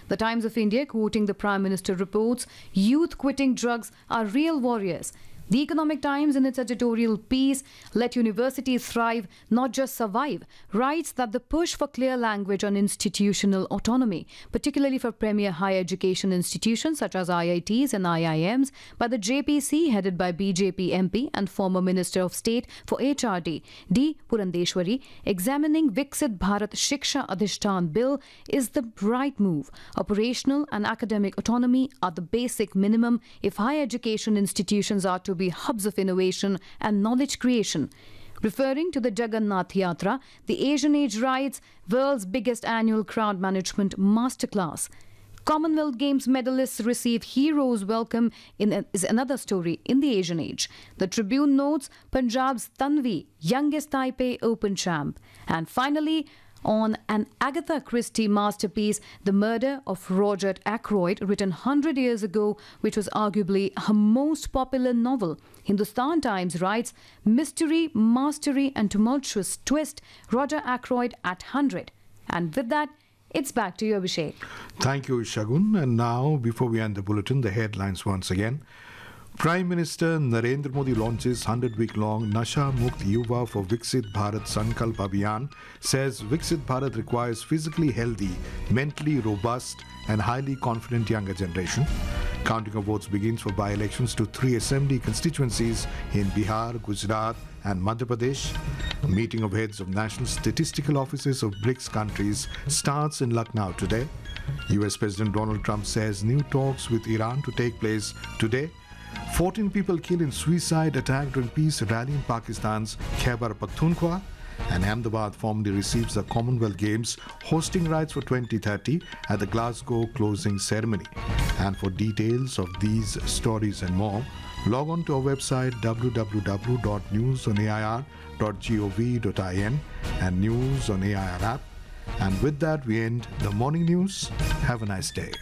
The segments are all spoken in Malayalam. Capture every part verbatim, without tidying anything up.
The Times of India, quoting the Prime Minister, reports youth quitting drugs are real warriors. The Economic Times, in its editorial piece, Let Universities Thrive, Not Just Survive, writes that the push for clear language on institutional autonomy, particularly for premier higher education institutions such as I I Ts and I I Ms, by the J P C, headed by B J P M P and former Minister of State for H R D, D. Purandeshwari, examining Viksit Bharat Shiksha Adhishtan Bill, is the right move. Operational and academic autonomy are the basic minimum if higher education institutions are to be hubs of innovation and knowledge creation. Referring to the Jagannath Yatra, the Asian Age writes, world's biggest annual crowd management masterclass. Commonwealth Games medalists receive heroes' welcome in a, is another story in the Asian Age. The Tribune notes Punjab's Tanvi, youngest Taipei Open champ. And finally, on an Agatha Christie masterpiece, The Murder of Roger Ackroyd, written one hundred years ago, which was arguably her most popular novel. Hindustan Times writes, mystery, mastery and tumultuous twist, Roger Ackroyd at one hundred. And with that, it's back to you, Abhishek. Thank you, Shagun. And now, before we end the bulletin, the headlines once again. Prime Minister Narendra Modi launches one hundred week long Nasha Mukt Yuva for Viksit Bharat Sankalp Abhiyan, says Viksit Bharat requires physically healthy, mentally robust and highly confident younger generation. Counting of votes begins for by-elections to three assembly constituencies in Bihar, Gujarat and Madhya Pradesh. A meeting of heads of national statistical offices of BRICS countries starts in Lucknow today. U S President Donald Trump says new talks with Iran to take place today. fourteen people killed in suicide attack during peace rally in Pakistan's Khyber Pakhtunkhwa. And Ahmedabad formally receives the Commonwealth Games hosting rights for twenty thirty at the Glasgow closing ceremony. And for details of these stories and more, log on to our website w w w dot news on a i r dot gov dot in and News on A I R app. And with that, we end the morning news. Have a nice day.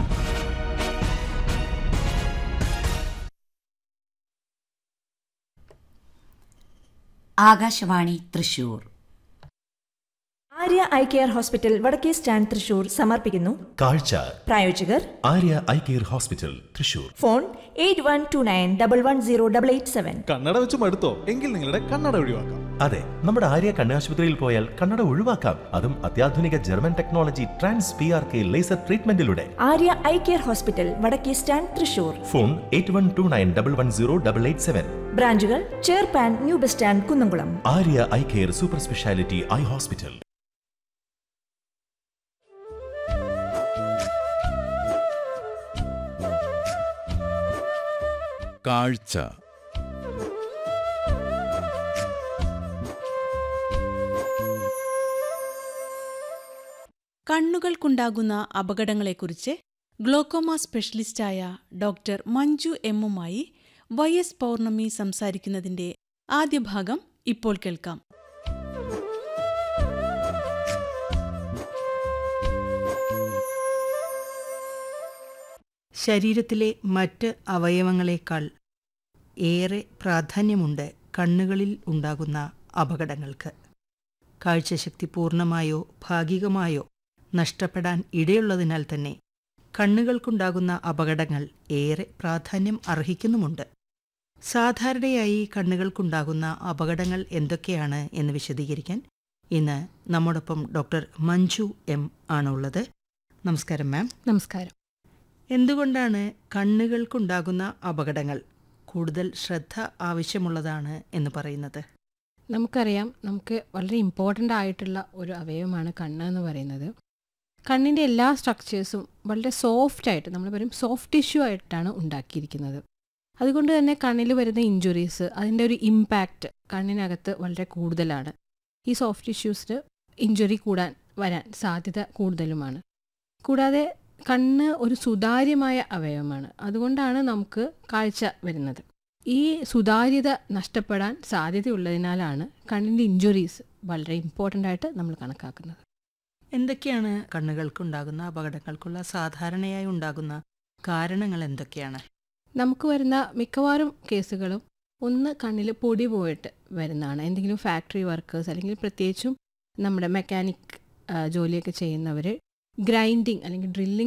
Akashvani Thrissur. Arya eye care hospital വടക്കേ സ്റ്റാൻഡ് തൃശൂർ സമർപ്പിക്കുന്നു കാഴ്ച. പ്രായോജകർ Arya eye care hospital Thrissur. Phone eight one two nine double one zero double eight seven. കണ്ണട വെച്ച് മടുത്തോ? എങ്കിൽ നിങ്ങളുടെ കണ്ണട ഒഴിവാക്കാം. അതെ, നമ്മുടെ ആര്യ കണ്ണാശുപത്രിയിൽ പോയാൽ കണ്ണട ഒഴിവാക്കാം. അതും അത്യാധുനിക German technology trans P R K laser ട്രീറ്റ്മെന്റിലൂടെ. Arya eye care hospital വടക്കേ stand Thrissur. Phone eight one two nine double one zero double eight seven. ബ്രാഞ്ചുകൾ ചേർപ്പാൻ, new bus stand, Kunnamkulam. Arya eye care super speciality eye hospital. കാഴ്ച. കണ്ണുകൾക്കുണ്ടാകുന്ന അപകടങ്ങളെക്കുറിച്ച് glaucoma സ്പെഷ്യലിസ്റ്റായ doctor Manju എമ്മുമായി Y S പൗർണമി സംസാരിക്കുന്നതിന്റെ ആദ്യ ഭാഗം ഇപ്പോൾ കേൾക്കാം. ശരീരത്തിലെ മറ്റ് അവയവങ്ങളെക്കാൾ ഏറെ പ്രാധാന്യമുണ്ട് കണ്ണുകളിൽ ഉണ്ടാകുന്ന അപകടങ്ങൾക്ക്. കാഴ്ചശക്തി പൂർണ്ണമായോ ഭാഗികമായോ നഷ്ടപ്പെടാൻ ഇടയുള്ളതിനാൽ തന്നെ കണ്ണുകൾക്കുണ്ടാകുന്ന അപകടങ്ങൾ ഏറെ പ്രാധാന്യം അർഹിക്കുന്നുമുണ്ട്. സാധാരണയായി കണ്ണുകൾക്കുണ്ടാകുന്ന അപകടങ്ങൾ എന്തൊക്കെയാണ് എന്ന് വിശദീകരിക്കാൻ ഇന്ന് നമ്മോടൊപ്പം ഡോക്ടർ മഞ്ജു എം ആണുള്ളത്. നമസ്കാരം മാം. നമസ്കാരം. എന്തുകൊണ്ടാണ് കണ്ണുകൾക്കുണ്ടാകുന്ന അപകടങ്ങൾ കൂടുതൽ ശ്രദ്ധ ആവശ്യമുള്ളതാണ് എന്ന് പറയുന്നത്? നമുക്കറിയാം, നമുക്ക് വളരെ ഇമ്പോർട്ടൻ്റ് ആയിട്ടുള്ള ഒരു അവയവമാണ് കണ്ണ് എന്ന് പറയുന്നത്. കണ്ണിൻ്റെ എല്ലാ സ്ട്രക്ചേഴ്സും വളരെ സോഫ്റ്റ് ആയിട്ട്, നമ്മൾ പറയും സോഫ്റ്റ് ടിഷ്യൂ ആയിട്ടാണ് ഉണ്ടാക്കിയിരിക്കുന്നത്. അതുകൊണ്ട് തന്നെ കണ്ണിൽ വരുന്ന ഇഞ്ചുറീസ്, അതിൻ്റെ ഒരു ഇമ്പാക്റ്റ് കണ്ണിനകത്ത് വളരെ കൂടുതലാണ്. ഈ സോഫ്റ്റ് ടിഷ്യൂസിന് ഇഞ്ചുറി കൂടാൻ വരാൻ സാധ്യത കൂടുതലുമാണ്. കൂടാതെ കണ്ണ് ഒരു സുതാര്യമായ അവയവമാണ്. അതുകൊണ്ടാണ് നമുക്ക് കാഴ്ച വരുന്നത്. ഈ സുതാര്യത നഷ്ടപ്പെടാൻ സാധ്യതയുള്ളതിനാലാണ് കണ്ണിൻ്റെ ഇഞ്ചുറീസ് വളരെ ഇമ്പോർട്ടൻ്റ് ആയിട്ട് നമ്മൾ കണക്കാക്കുന്നത്. എന്തൊക്കെയാണ് കണ്ണുകൾക്കുണ്ടാകുന്ന അപകടങ്ങൾക്കുള്ള സാധാരണയായി ഉണ്ടാകുന്ന കാരണങ്ങൾ എന്തൊക്കെയാണ്? നമുക്ക് വരുന്ന മിക്കവാറും കേസുകളും ഒന്ന് കണ്ണിൽ പൊടി പോയിട്ട് വരുന്നതാണ്. എന്തെങ്കിലും ഫാക്ടറി വർക്കേഴ്സ് അല്ലെങ്കിൽ പ്രത്യേകിച്ചും നമ്മുടെ മെക്കാനിക് ജോലിയൊക്കെ ചെയ്യുന്നവർ ഗ്രൈൻഡിങ് അല്ലെങ്കിൽ ഡ്രില്ലിങ്